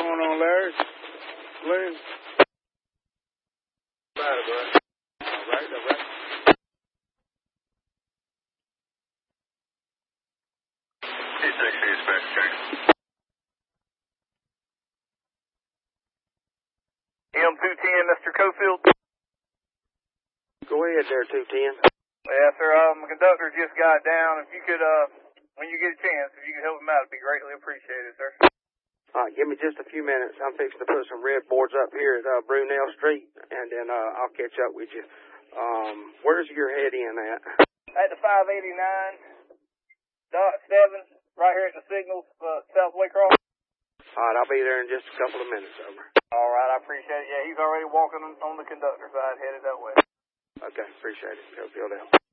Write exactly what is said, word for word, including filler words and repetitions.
What's going on, Larry? Lynn? Right, bro. All right, all right. Hey, sixty is back, check. M two ten, Mister Cofield. Go ahead there, two ten. Yes, sir. Um, the conductor just got down. If you could, uh, when you get a chance, if you could help him out, it'd be greatly appreciated, sir. All right, give me just a few minutes. I'm fixing to put some red boards up here at uh, Brunel Street, and then uh, I'll catch up with you. Um, where's your head in at? At the five eighty-nine, dot seven, right here at the signals, uh, South Waycross. All right, I'll be there in just a couple of minutes, over. All right, I appreciate it. Yeah, he's already walking on, on the conductor side, headed that way. Okay, appreciate it. Go field out.